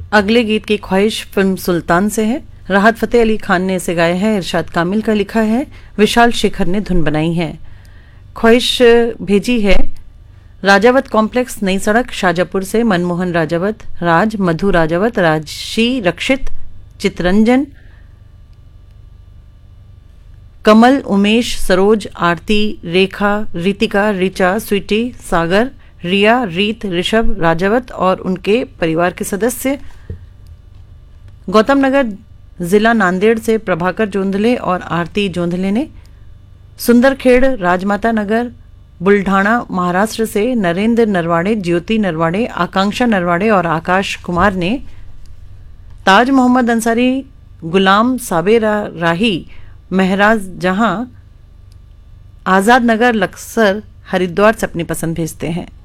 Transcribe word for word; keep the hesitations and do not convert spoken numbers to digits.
अगले गीत की ख्वाहिश फिल्म सुल्तान से है। राहत फतेह अली खान ने इसे गाया है, इरशाद कामिल का लिखा है, विशाल शेखर ने धुन बनाई है। ख्वाहिश भेजी है राजावत कॉम्प्लेक्स, नई सड़क, शाजापुर से मनमोहन राजावत, राज, मधु राजावत, राजशी, रक्षित, चितरंजन, कमल, उमेश, सरोज, आरती, रेखा, रितिका, रिचा, स्वीटी, सागर, रिया, रीत, ऋषभ राजावत और उनके परिवार के सदस्य। गौतम नगर जिला नांदेड़ से प्रभाकर जोंधले और आरती जोंधले ने। सुंदरखेड़ राजमाता नगर बुल्ढाणा महाराष्ट्र से नरेंद्र नरवाड़े, ज्योति नरवाड़े, आकांक्षा नरवाड़े और आकाश कुमार ने। ताज मोहम्मद अंसारी, गुलाम साबेरा राही, महराज जहां, आजाद नगर लक्सर हरिद्वार से अपनी पसंद भेजते हैं।